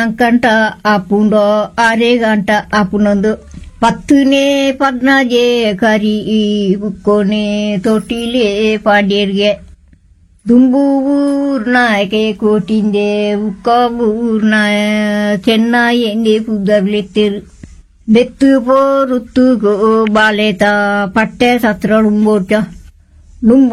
ಅಂಕಂಟ ಆಪುಂಡೋ ಆರೇ ಗಂಟ ಆಪುನೊಂದು ಪತ್ತನೇ ಪದ್ನಾಜೆ ಕರಿ ಉಕ್ಕೋನೆ ತೊಟ್ಟಿಲೆ ಪಾಡ್ಯರ್ಗೆ ದುಂಬು ಊರ್ನಾಯಕೆ ಕೋಟಿಂದೆ ಉಕ್ಕ ಊರ್ನ ಚೆನ್ನೈ ಎಂದೆ ಪುದ್ದರ್ಲೆತ್ತರು ಬೆತ್ತು ಪೋರುತ್ತುಗೋ ಬಾಲೆತ ಪಟ್ಟೆ ಸತ್ರ ಲುಂಬೋಟ